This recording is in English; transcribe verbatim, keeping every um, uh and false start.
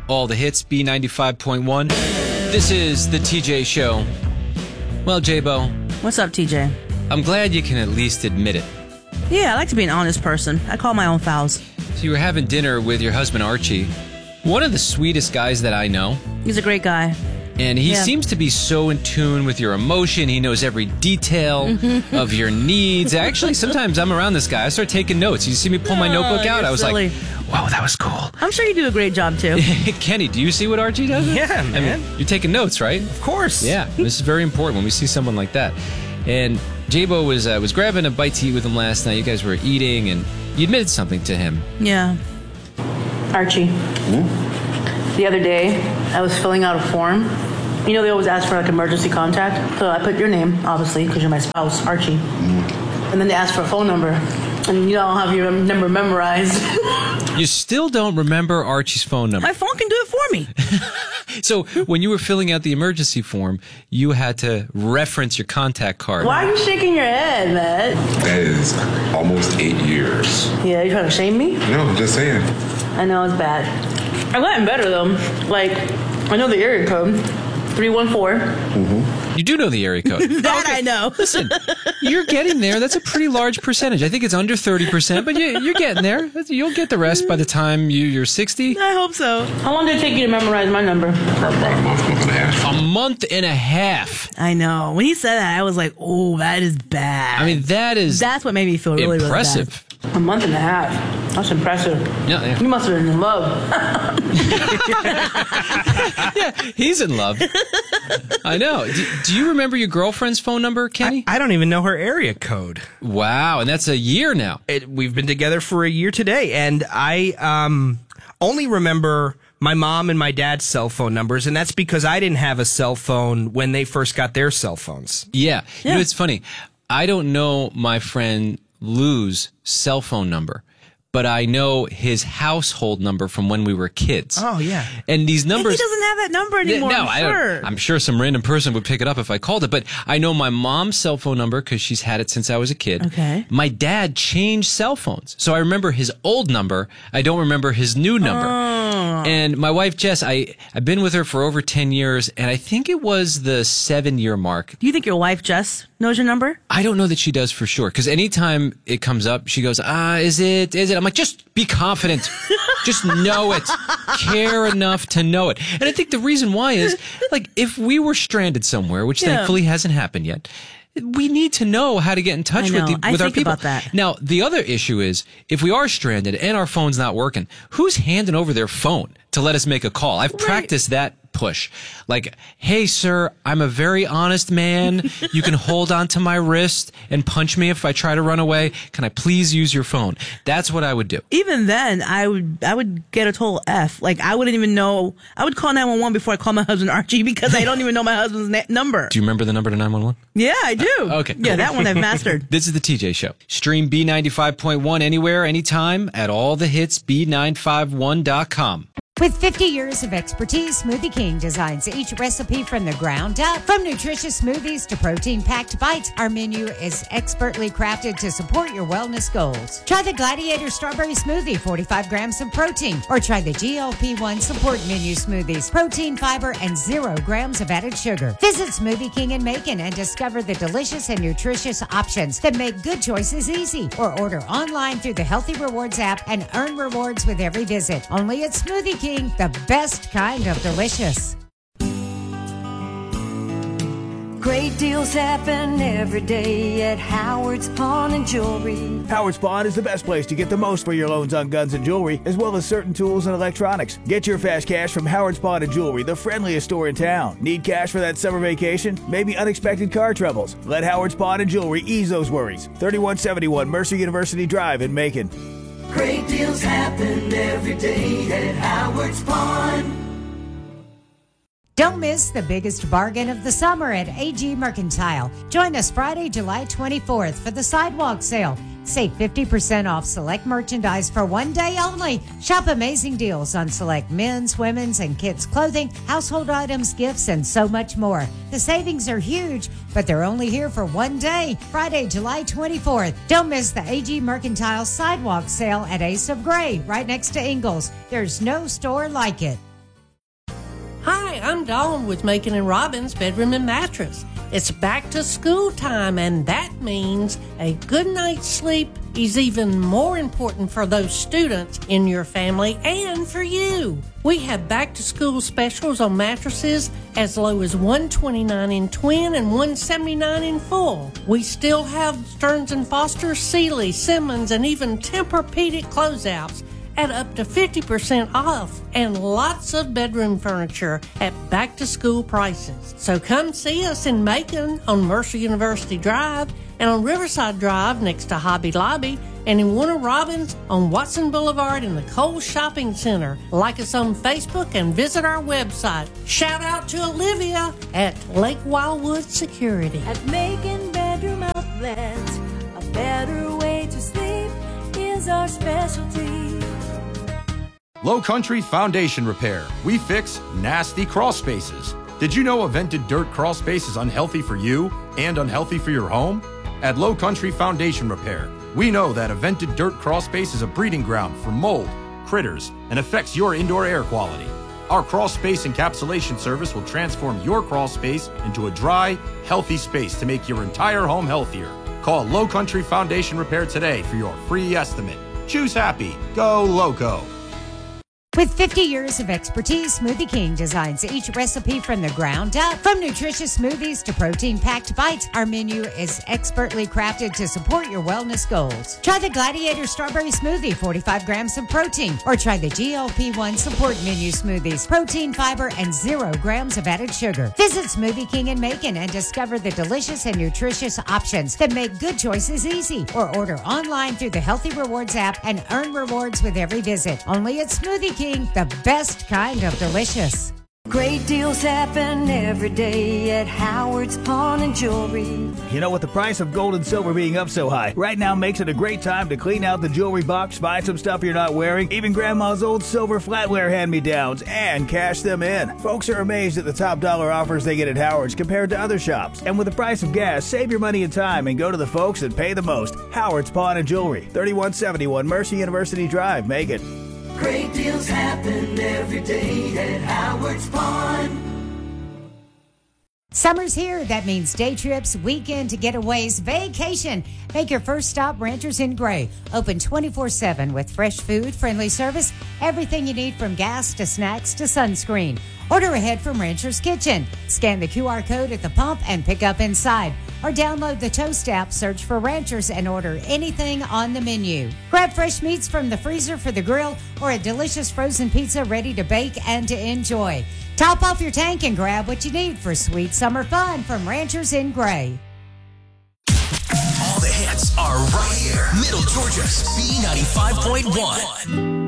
all the hits, B ninety-five point one. This is the T J Show. Well, J-Bo. What's up, T J? I'm glad you can at least admit it. Yeah, I like to be an honest person. I call my own fouls. So you were having dinner with your husband, Archie. One of the sweetest guys that I know. He's a great guy. And he yeah. seems to be so in tune with your emotion. He knows every detail of your needs. Actually, sometimes I'm around this guy. I start taking notes. You see me pull my oh, notebook out? I was silly. like, wow, that was cool. I'm sure you do a great job, too. Kenny, do you see what Archie does? Yeah, man. I mean, you're taking notes, right? Of course. Yeah, this is very important when we see someone like that. And J-Bo was, uh, was grabbing a bite to eat with him last night. You guys were eating, and you admitted something to him. Yeah. Archie, Hmm? the other day, I was filling out a form. You know, they always ask for, like, emergency contact. So I put your name, obviously, because you're my spouse, Archie. Mm. And then they ask for a phone number. And you don't have your number memorized. You still don't remember Archie's phone number. My phone can do it for me. So when you were filling out the emergency form, you had to reference your contact card. Why are you shaking your head, man? That is almost eight years. Yeah, you trying to shame me? No, I'm just saying. I know, it's bad. I've gotten better, though. Like, I know the area code. three one four. You do know the area code. That okay. I know. Listen, you're getting there. That's a pretty large percentage. I think it's under thirty percent, but you, you're getting there. You'll get the rest by the time you, you're sixty. I hope so. How long did it take you to memorize my number? About a month, month and a half. A month and a half. I know. When he said that, I was like, oh, that is bad. I mean, that is That's what made me feel really, impressive. really bad. A month and a half. That's impressive. Yeah, yeah. You must have been in love. Yeah, he's in love. I know. Do, do you remember your girlfriend's phone number, Kenny? I, I don't even know her area code. Wow, and that's a year now. It, we've been together for a year today, and I um, only remember my mom and my dad's cell phone numbers, and that's because I didn't have a cell phone when they first got their cell phones. Yeah. Yeah. You know, it's funny. I don't know my friend Lou's cell phone number, but I know his household number from when we were kids. Oh, yeah. And these numbers... He doesn't have that number anymore, no, I'm I sure. don't, I'm sure some random person would pick it up if I called it, but I know my mom's cell phone number because she's had it since I was a kid. Okay. My dad changed cell phones, so I remember his old number. I don't remember his new number. Oh. And my wife, Jess, I, I've been with her for over ten years, and I think it was the seven-year mark. Do you think your wife, Jess, knows your number? I don't know that she does for sure, because anytime it comes up, she goes, ah, is it, is it? I'm like, just be confident. Just know it. Care enough to know it. And I think the reason why is, like, if we were stranded somewhere, which Yeah. thankfully hasn't happened yet, we need to know how to get in touch I know. with, the, I with our think people. about that. Now, the other issue is, if we are stranded and our phone's not working, who's handing over their phone to let us make a call? I've Right. practiced that push. Like, hey, sir, I'm a very honest man. You can hold on to my wrist and punch me if I try to run away. Can I please use your phone? That's what I would do. Even then, I would I would get a total F. Like, I wouldn't even know. I would call nine one one before I call my husband Archie because I don't even know my husband's na- number. Do you remember the number to nine one one? Yeah, I do. Okay, Yeah, cool. that one I've mastered. This is the T J Show. Stream B ninety-five point one anywhere, anytime at all the hits B nine five one dot com. With fifty years of expertise, Smoothie King designs each recipe from the ground up. From nutritious smoothies to protein-packed bites, our menu is expertly crafted to support your wellness goals. Try the Gladiator Strawberry Smoothie, forty-five grams of protein, or try the G L P one Support Menu Smoothies, protein, fiber, and zero grams of added sugar. Visit Smoothie King in Macon and discover the delicious and nutritious options that make good choices easy. Or order online through the Healthy Rewards app and earn rewards with every visit. Only at Smoothie King. The best kind of delicious. Great deals happen every day at Howard's Pawn and Jewelry. Howard's Pawn is the best place to get the most for your loans on guns and jewelry, as well as certain tools and electronics. Get your fast cash from Howard's Pawn and Jewelry, the friendliest store in town. Need cash for that summer vacation? Maybe unexpected car troubles? Let Howard's Pawn and Jewelry ease those worries. thirty-one seventy-one Mercer University Drive in Macon. Great deals happen every day at Howard's Pawn. Don't miss the biggest bargain of the summer at A G Mercantile. Join us Friday, July twenty-fourth for the sidewalk sale. Save fifty percent off select merchandise for one day only. Shop amazing deals on select men's, women's, and kids' clothing, household items, gifts, and so much more. The savings are huge, but they're only here for one day, Friday, July twenty-fourth. Don't miss the A G Mercantile sidewalk sale at Ace of Gray, right next to Ingles. There's no store like it. Hi, I'm Dawn with Macon and Robbins Bedroom and Mattress. It's back to school time, and that means a good night's sleep is even more important for those students in your family and for you. We have back to school specials on mattresses as low as one hundred twenty-nine dollars in twin and one hundred seventy-nine dollars in full. We still have Stearns and Foster, Sealy, Simmons, and even Tempur-Pedic closeouts at up to fifty percent off, and lots of bedroom furniture at back-to-school prices. So come see us in Macon on Mercer University Drive, and on Riverside Drive next to Hobby Lobby, and in Warner Robins on Watson Boulevard in the Kohl's Shopping Center. Like us on Facebook and visit our website. Shout out to Olivia at Lake Wildwood Security. At Macon Bedroom Outlets, a better way to sleep is our specialty. Low Country Foundation Repair. We fix nasty crawl spaces. Did you know a vented dirt crawl space is unhealthy for you and unhealthy for your home? At Low Country Foundation Repair, we know that a vented dirt crawl space is a breeding ground for mold, critters, and affects your indoor air quality. Our crawl space encapsulation service will transform your crawl space into a dry, healthy space to make your entire home healthier. Call Low Country Foundation Repair today for your free estimate. Choose happy. Go Loco. With fifty years of expertise, Smoothie King designs each recipe from the ground up. From nutritious smoothies to protein-packed bites, our menu is expertly crafted to support your wellness goals. Try the Gladiator Strawberry Smoothie, forty-five grams of protein, or try the G L P one Support Menu Smoothies, protein, fiber, and zero grams of added sugar. Visit Smoothie King in Macon and discover the delicious and nutritious options that make good choices easy. Or order online through the Healthy Rewards app and earn rewards with every visit. Only at Smoothie King, the best kind of delicious. Great deals happen every day at Howard's Pawn and Jewelry. You know, with the price of gold and silver being up so high, right now makes it a great time to clean out the jewelry box, buy some stuff you're not wearing, even grandma's old silver flatware hand-me-downs, and cash them in. Folks are amazed at the top dollar offers they get at Howard's compared to other shops. And with the price of gas, save your money and time and go to the folks that pay the most. Howard's Pawn and Jewelry, thirty-one seventy-one Mercer University Drive, Macon. Great deals happen every day at Howard's Pawn. Summer's here. That means day trips, weekend getaways, vacation. Make your first stop Ranchers in Gray. Open twenty-four seven with fresh food, friendly service, everything you need from gas to snacks to sunscreen. Order ahead from Rancher's Kitchen. Scan the Q R code at the pump and pick up inside. Or download the Toast app, search for Ranchers, and order anything on the menu. Grab fresh meats from the freezer for the grill or a delicious frozen pizza ready to bake and to enjoy. Top off your tank and grab what you need for sweet summer fun from Ranchers in Gray. All the hits are right here. Middle Georgia's B ninety-five point one.